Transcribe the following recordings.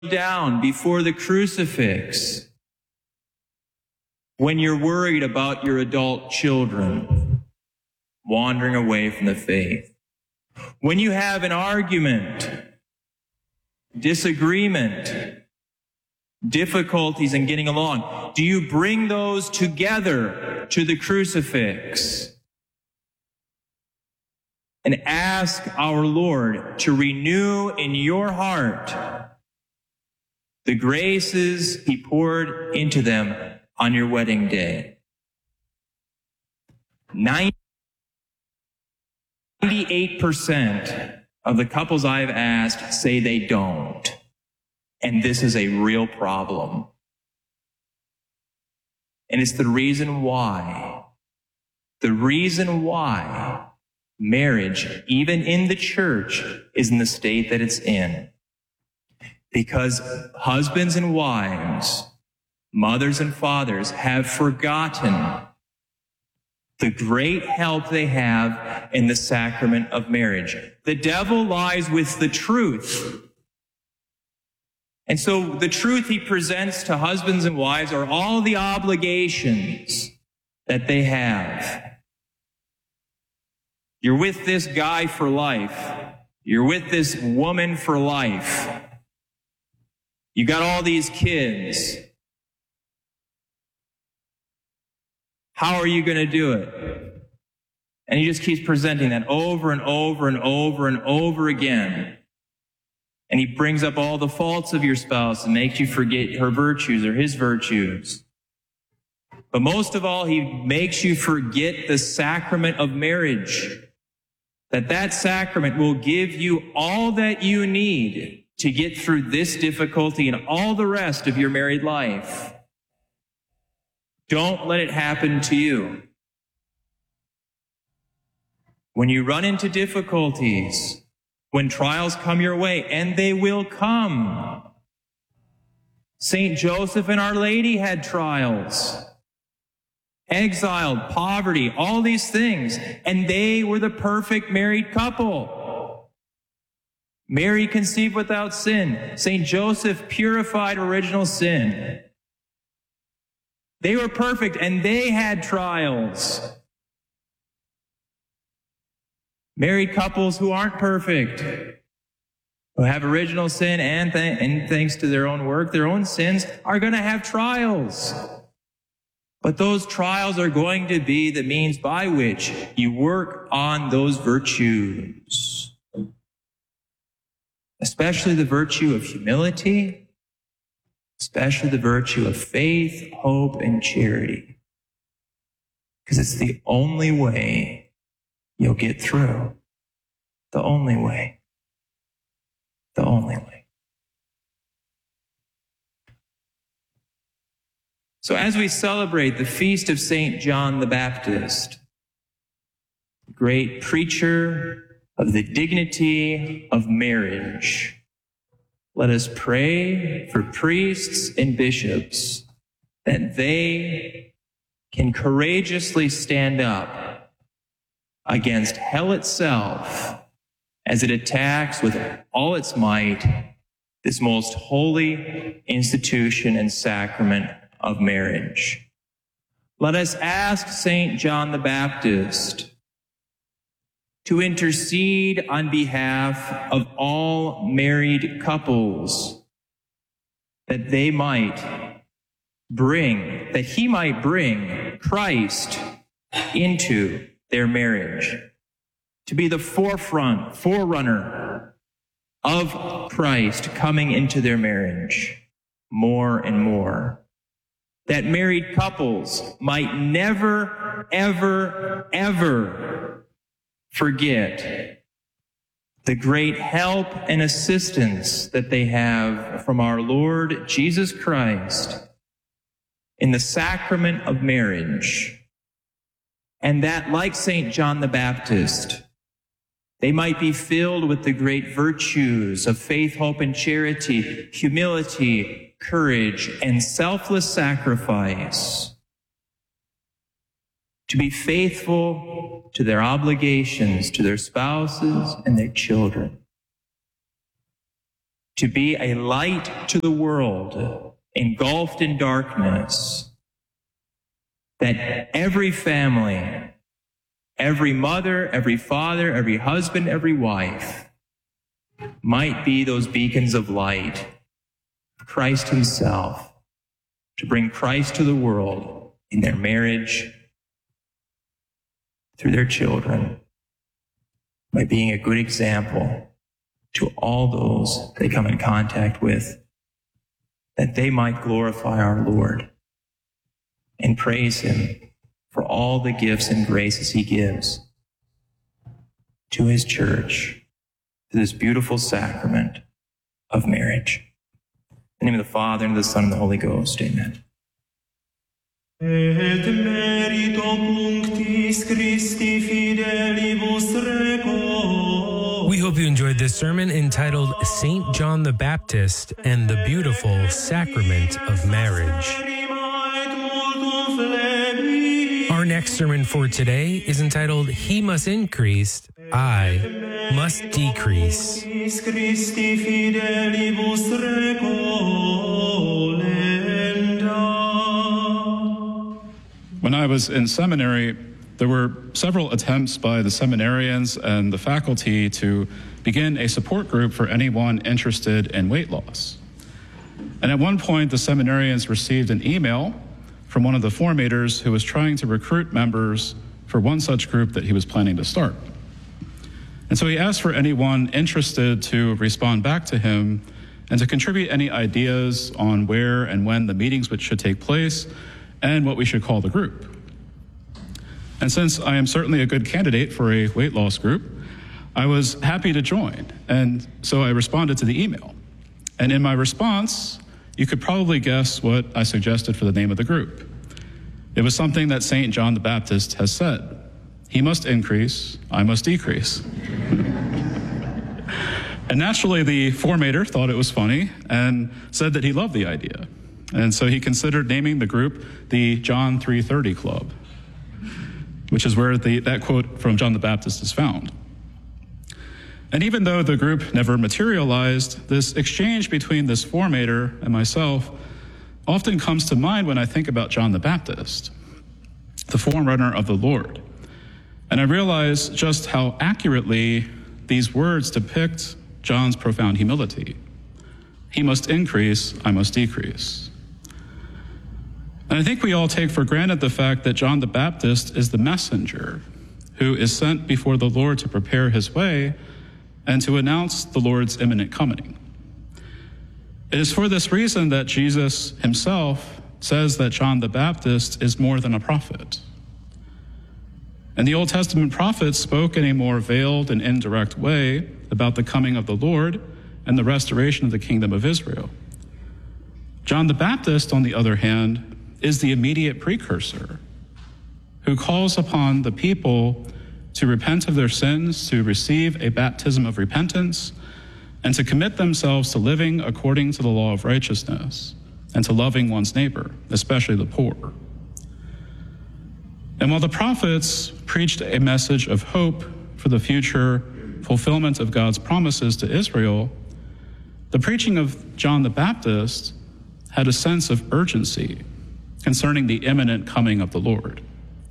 down before the crucifix when you're worried about your adult children wandering away from the faith. When you have an argument, disagreement, difficulties in getting along, do you bring those together to the crucifix and ask our Lord to renew in your heart the graces He poured into them on your wedding day? 98% of the couples I've asked say they don't. And this is a real problem. And it's the reason why marriage, even in the church, is in the state that it's in. Because husbands and wives, mothers and fathers have forgotten the great help they have in the sacrament of marriage. The devil lies with the truth. And so the truth he presents to husbands and wives are all the obligations that they have. You're with this guy for life. You're with this woman for life. You got all these kids. How are you going to do it? And he just keeps presenting that over and over and over and over again. And he brings up all the faults of your spouse and makes you forget her virtues or his virtues. But most of all, he makes you forget the sacrament of marriage. That sacrament will give you all that you need to get through this difficulty and all the rest of your married life. Don't let it happen to you. When you run into difficulties, when trials come your way, and they will come. St. Joseph and Our Lady had trials. Exiled, poverty, all these things. And they were the perfect married couple. Mary conceived without sin. St. Joseph purified original sin. They were perfect, and they had trials. Married couples who aren't perfect, who have original sin and thanks to their own work, their own sins, are going to have trials. But those trials are going to be the means by which you work on those virtues, especially the virtue of humility, especially the virtue of faith, hope, and charity. Because it's the only way you'll get through. The only way. The only way. So as we celebrate the feast of St. John the Baptist, great preacher of the dignity of marriage, let us pray for priests and bishops that they can courageously stand up against hell itself as it attacks with all its might this most holy institution and sacrament of marriage. Let us ask St. John the Baptist to intercede on behalf of all married couples, that he might bring Christ into their marriage, to be the forerunner of Christ coming into their marriage more and more. That married couples might never, ever, ever forget the great help and assistance that they have from our Lord Jesus Christ in the sacrament of marriage. And that, like St. John the Baptist, they might be filled with the great virtues of faith, hope, and charity, humility, courage, and selfless sacrifice, to be faithful to their obligations, to their spouses and their children. to be a light to the world engulfed in darkness, that every family, every mother, every father, every husband, every wife might be those beacons of light, Christ himself, to bring Christ to the world in their marriage, through their children, by being a good example to all those they come in contact with, that they might glorify our Lord and praise him for all the gifts and graces he gives to his church, to this beautiful sacrament of marriage. In the name of the Father, and of the Son, and the Holy Ghost. Amen. Et merito punctis Christi fidelibus reco. We hope you enjoyed this sermon entitled St. John the Baptist and the Beautiful Sacrament of Marriage. Our next sermon for today is entitled He Must Increase, I Must Decrease. Christi fidelibus recolenda. When I was in seminary, there were several attempts by the seminarians and the faculty to begin a support group for anyone interested in weight loss. And at one point, the seminarians received an email from one of the formators who was trying to recruit members for one such group that he was planning to start. And so he asked for anyone interested to respond back to him and to contribute any ideas on where and when the meetings should take place and what we should call the group. And since I am certainly a good candidate for a weight loss group, I was happy to join. And so I responded to the email. And in my response, you could probably guess what I suggested for the name of the group. It was something that St. John the Baptist has said. He must increase, I must decrease. And naturally, the formator thought it was funny and said that he loved the idea. And so he considered naming the group the John 3:30 Club, which is where that quote from John the Baptist is found. And even though the group never materialized, this exchange between this formator and myself often comes to mind when I think about John the Baptist, the forerunner of the Lord. And I realize just how accurately these words depict John's profound humility. He must increase, I must decrease. And I think we all take for granted the fact that John the Baptist is the messenger who is sent before the Lord to prepare his way and to announce the Lord's imminent coming. It is for this reason that Jesus himself says that John the Baptist is more than a prophet. And the Old Testament prophets spoke in a more veiled and indirect way about the coming of the Lord and the restoration of the kingdom of Israel. John the Baptist, on the other hand, is the immediate precursor who calls upon the people to repent of their sins, to receive a baptism of repentance, and to commit themselves to living according to the law of righteousness and to loving one's neighbor, especially the poor. And while the prophets preached a message of hope for the future fulfillment of God's promises to Israel, the preaching of John the Baptist had a sense of urgency concerning the imminent coming of the Lord.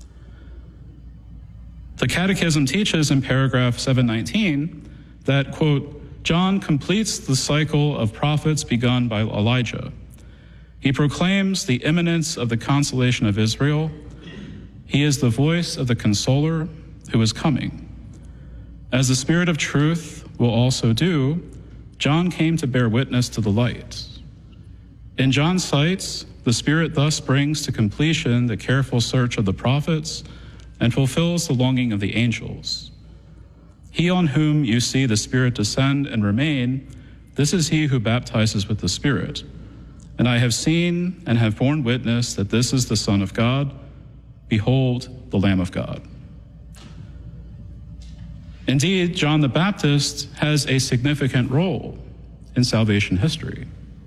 The Catechism teaches in paragraph 719 that, quote, John completes the cycle of prophets begun by Elijah. He proclaims the imminence of the consolation of Israel. He is the voice of the consoler who is coming. As the Spirit of truth will also do, John came to bear witness to the light. In John's sight, the Spirit thus brings to completion the careful search of the prophets and fulfills the longing of the angels. He on whom you see the Spirit descend and remain, this is he who baptizes with the Spirit. And I have seen and have borne witness that this is the Son of God. Behold, the Lamb of God. Indeed, John the Baptist has a significant role in salvation history.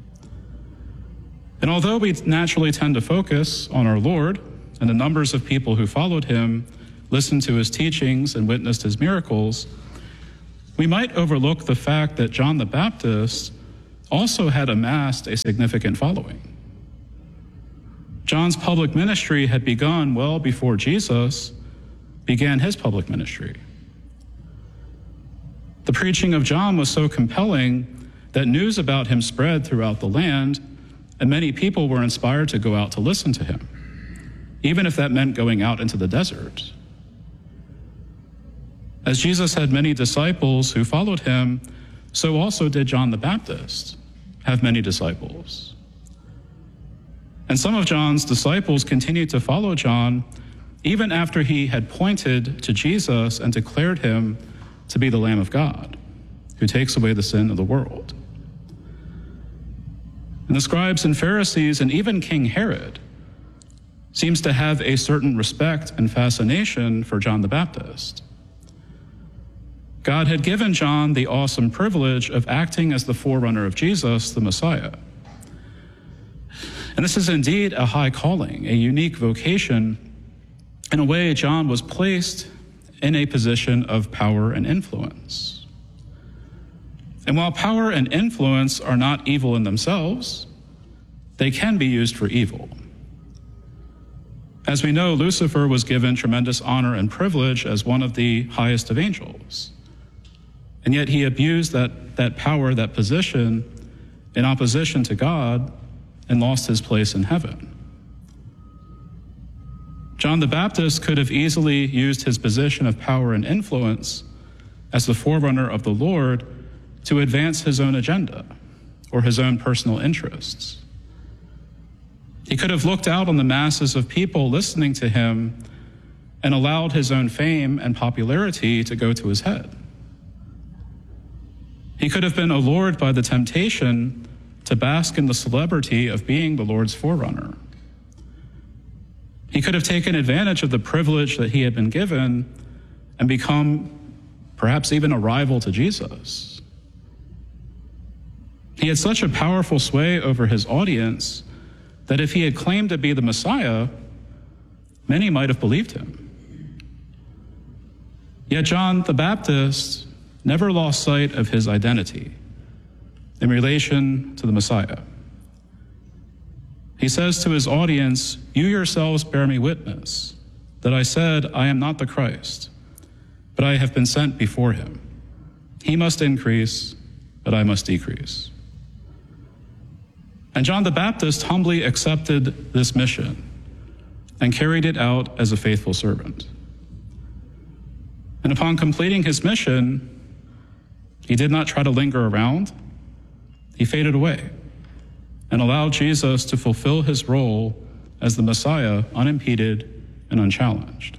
And although we naturally tend to focus on our Lord and the numbers of people who followed him, listened to his teachings, and witnessed his miracles, we might overlook the fact that John the Baptist also had amassed a significant following. John's public ministry had begun well before Jesus began his public ministry. The preaching of John was so compelling that news about him spread throughout the land, and many people were inspired to go out to listen to him, even if that meant going out into the desert. As Jesus had many disciples who followed him, so also did John the Baptist have many disciples. And some of John's disciples continued to follow John even after he had pointed to Jesus and declared him to be the Lamb of God, who takes away the sin of the world. And the scribes and Pharisees, and even King Herod, seems to have a certain respect and fascination for John the Baptist. God had given John the awesome privilege of acting as the forerunner of Jesus, the Messiah. And this is indeed a high calling, a unique vocation. In a way, John was placed in a position of power and influence. And while power and influence are not evil in themselves, they can be used for evil. As we know, Lucifer was given tremendous honor and privilege as one of the highest of angels. And yet he abused that power, that position, in opposition to God and lost his place in heaven. John the Baptist could have easily used his position of power and influence as the forerunner of the Lord to advance his own agenda or his own personal interests. He could have looked out on the masses of people listening to him and allowed his own fame and popularity to go to his head. He could have been allured by the temptation to bask in the celebrity of being the Lord's forerunner. He could have taken advantage of the privilege that he had been given and become perhaps even a rival to Jesus. He had such a powerful sway over his audience that if he had claimed to be the Messiah, many might have believed him. Yet John the Baptist never lost sight of his identity in relation to the Messiah. He says to his audience, "You yourselves bear me witness that I said, I am not the Christ, but I have been sent before him. He must increase, but I must decrease." And John the Baptist humbly accepted this mission and carried it out as a faithful servant. And upon completing his mission, he did not try to linger around. He faded away and allowed Jesus to fulfill his role as the Messiah unimpeded and unchallenged.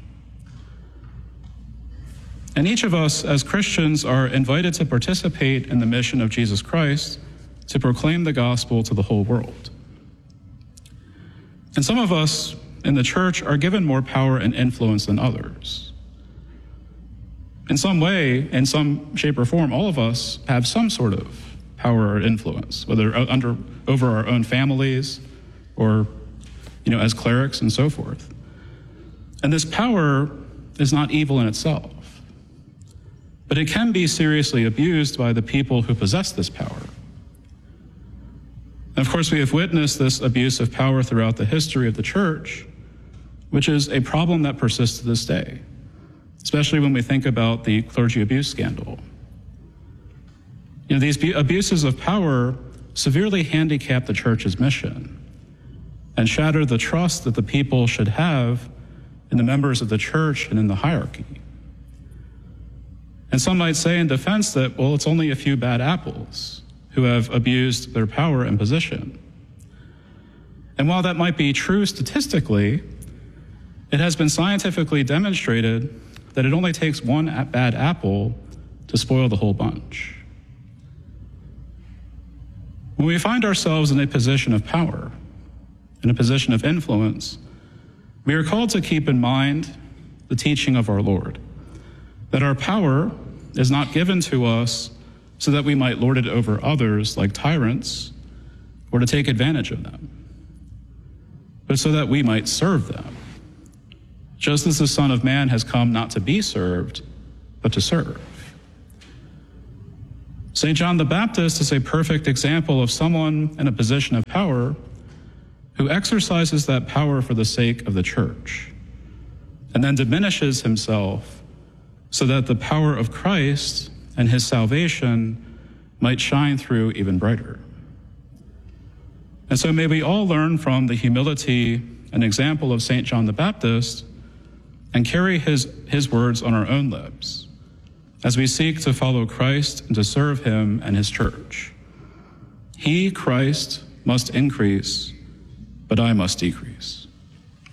And each of us as Christians are invited to participate in the mission of Jesus Christ to proclaim the gospel to the whole world. And some of us in the church are given more power and influence than others. In some way, in some shape or form, all of us have some sort of power or influence, whether over our own families or, as clerics and so forth. And this power is not evil in itself, but it can be seriously abused by the people who possess this power. And of course, we have witnessed this abuse of power throughout the history of the church, which is a problem that persists to this day, especially when we think about the clergy abuse scandal. These abuses of power severely handicap the church's mission and shatter the trust that the people should have in the members of the church and in the hierarchy. And some might say in defense that, well, it's only a few bad apples who have abused their power and position. And while that might be true statistically, it has been scientifically demonstrated that it only takes one bad apple to spoil the whole bunch. When we find ourselves in a position of power, in a position of influence, we are called to keep in mind the teaching of our Lord, that our power is not given to us so that we might lord it over others like tyrants or to take advantage of them, but so that we might serve them, just as the Son of Man has come not to be served, but to serve. St. John the Baptist is a perfect example of someone in a position of power who exercises that power for the sake of the church and then diminishes himself so that the power of Christ and his salvation might shine through even brighter. And so may we all learn from the humility and example of St. John the Baptist and carry his words on our own lips as we seek to follow Christ and to serve him and his church. He, Christ, must increase, but I must decrease.